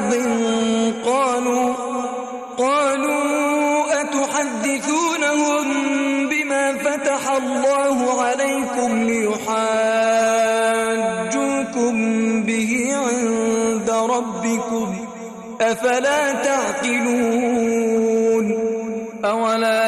بعض قالوا أتحدثونهم بما فتح الله عليكم ليحاجوكم به عند ربكم أفلا تعقلون أولا